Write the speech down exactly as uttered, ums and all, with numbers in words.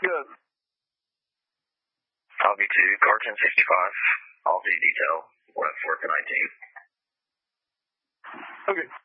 Good. Copy two, car ten sixty-five, all day detail, one at four nineteen. Okay.